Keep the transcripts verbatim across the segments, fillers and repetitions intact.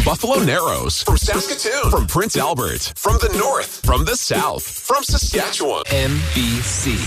Buffalo Narrows, from Saskatoon, from Prince Albert, from the north, from the south, from Saskatchewan. M B C.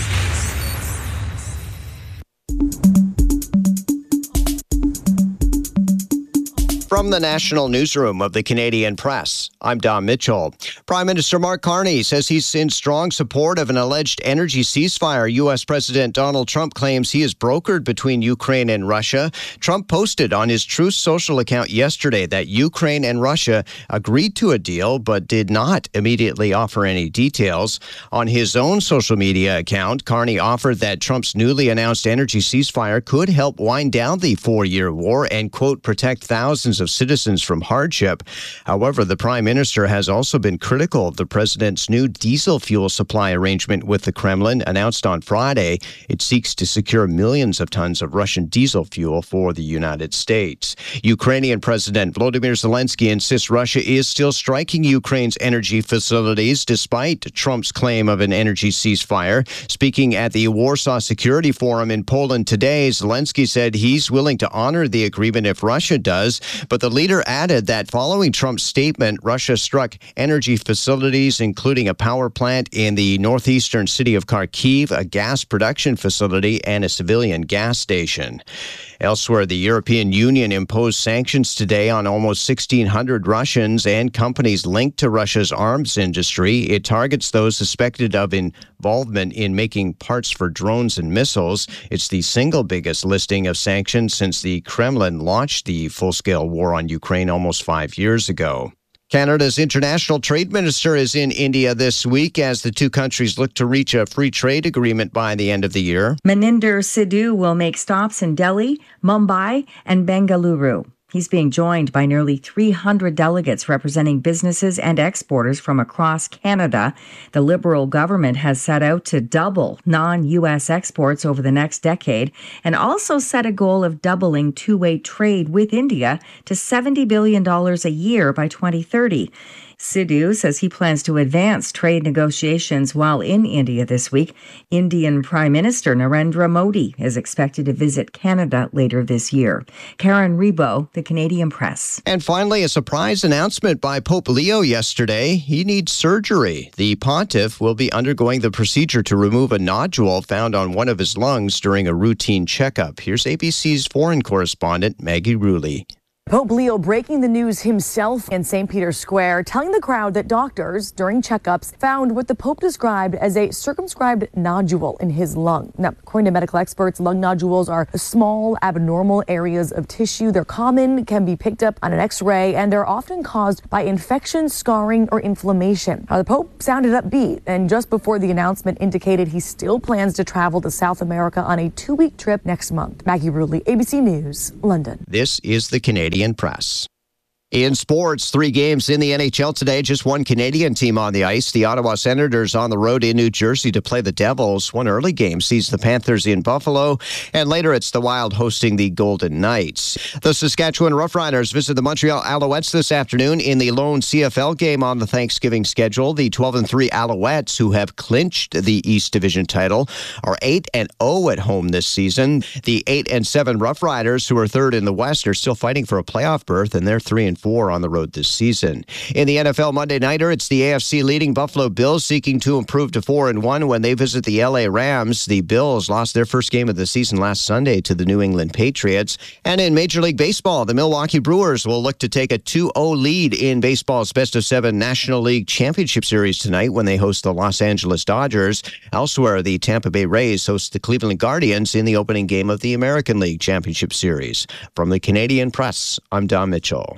From the National Newsroom of the Canadian Press, I'm Don Mitchell. Prime Minister Mark Carney says he's in strong support of an alleged energy ceasefire. U S. President Donald Trump claims he is brokered between Ukraine and Russia. Trump posted on his Truth Social account yesterday that Ukraine and Russia agreed to a deal but did not immediately offer any details. On his own social media account, Carney offered that Trump's newly announced energy ceasefire could help wind down the four-year war and, quote, protect thousands of citizens from hardship. However, the Prime Minister has also been critical of the president's new diesel fuel supply arrangement with the Kremlin, announced on Friday. It seeks to secure millions of tons of Russian diesel fuel for the United States. Ukrainian President Volodymyr Zelensky insists Russia is still striking Ukraine's energy facilities despite Trump's claim of an energy ceasefire. Speaking at the Warsaw Security Forum in Poland today, Zelensky said he's willing to honor the agreement if Russia does. But the leader added that following Trump's statement, Russia struck energy facilities, including a power plant in the northeastern city of Kharkiv, a gas production facility, and a civilian gas station. Elsewhere, the European Union imposed sanctions today on almost sixteen hundred Russians and companies linked to Russia's arms industry. It targets those suspected of involvement in making parts for drones and missiles. It's the single biggest listing of sanctions since the Kremlin launched the full-scale war on Ukraine almost five years ago. Canada's international trade minister is in India this week as the two countries look to reach a free trade agreement by the end of the year. Maninder Sidhu will make stops in Delhi, Mumbai, and Bengaluru. He's being joined by nearly three hundred delegates representing businesses and exporters from across Canada. The Liberal government has set out to double non-U S exports over the next decade and also set a goal of doubling two-way trade with India to seventy billion dollars a year by twenty thirty. Sidhu says he plans to advance trade negotiations while in India this week. Indian Prime Minister Narendra Modi is expected to visit Canada later this year. Karen Rebo, the Canadian Press. And finally, a surprise announcement by Pope Leo yesterday. He needs surgery. The pontiff will be undergoing the procedure to remove a nodule found on one of his lungs during a routine checkup. Here's A B C's foreign correspondent Maggie Rulli. Pope Leo breaking the news himself in Saint Peter's Square, telling the crowd that doctors, during checkups, found what the Pope described as a circumscribed nodule in his lung. Now, according to medical experts, lung nodules are small, abnormal areas of tissue. They're common, can be picked up on an X-ray, and they're often caused by infection, scarring, or inflammation. Now, the Pope sounded upbeat, and just before the announcement indicated he still plans to travel to South America on a two-week trip next month. Maggie Rudley, A B C News, London. This is the Canadian Press. In sports, three games in the N H L today, just one Canadian team on the ice. The Ottawa Senators on the road in New Jersey to play the Devils. One early game sees the Panthers in Buffalo, and later it's the Wild hosting the Golden Knights. The Saskatchewan Roughriders visit the Montreal Alouettes this afternoon in the lone C F L game on the Thanksgiving schedule. The twelve and three Alouettes, who have clinched the East Division title, are eight and oh at home this season. The eight and seven Roughriders, who are third in the West, are still fighting for a playoff berth, and they're three and four on the road this season. In the N F L Monday Nighter, it's the A F C leading Buffalo Bills seeking to improve to four and one when they visit the L A Rams. The Bills lost their first game of the season last Sunday to the New England Patriots. And in Major League Baseball, the Milwaukee Brewers will look to take a two oh lead in baseball's best of seven National League Championship Series tonight when they host the Los Angeles Dodgers. Elsewhere, the Tampa Bay Rays host the Cleveland Guardians in the opening game of the American League Championship Series. From the Canadian Press, I'm Don Mitchell.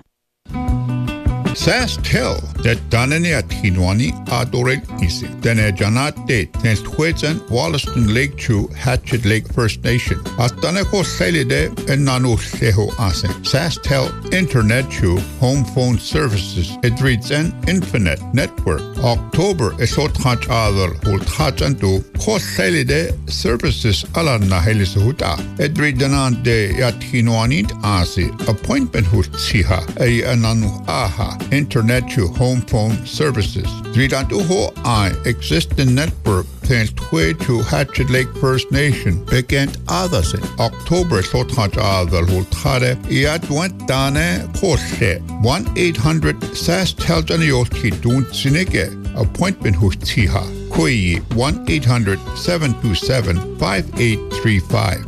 SaskTel that Danani at Hinwani Adoreg Isi. Dene Janate Tens Huezen Wollaston Lake Chu Hatchet Lake First Nation. Astaneko Selide and Nanu Seho Asen. SaskTel Internet Chu Home Phone Services. It reads an Infinite Network. October Esot Hach Adel Holt Hachantu Kos Selide Services Alanna Helisuhuta. It read Danante at Hinwani Asi. Appointment Hut Siha A Ananu Aha. internet to home phone services. Dridantuho I existing network thanks to Hatchet Lake First Nation began others in October so touch other who tare iat went dane kose one eight hundred sas teljanioski dun sinike appointment who's tiha koi one eight hundred seven two seven five eight three five.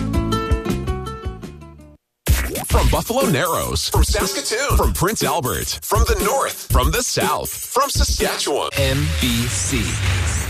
From Buffalo Narrows, from Saskatoon, from Prince Albert, from the north, from the south, from Saskatchewan, M B C.